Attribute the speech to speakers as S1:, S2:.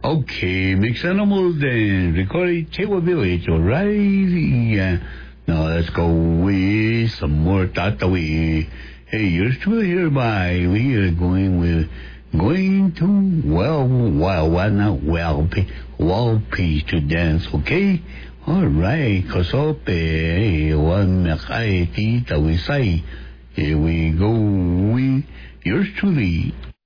S1: Okay, mix animals then recorded table village, alright? Yeah. Now let's go with some more Tatawi. Hey, you're still hereby. We are going to Walpi to dance, okay? Alright, Kosope, one Makai Tita we say. Here we go. Yours truly.